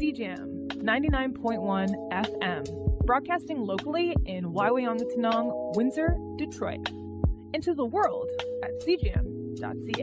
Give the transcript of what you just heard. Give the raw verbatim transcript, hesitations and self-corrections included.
C Jam ninety-nine point one F M, broadcasting locally in Waiwangatanong, Windsor, Detroit, into the world at c jam dot c a.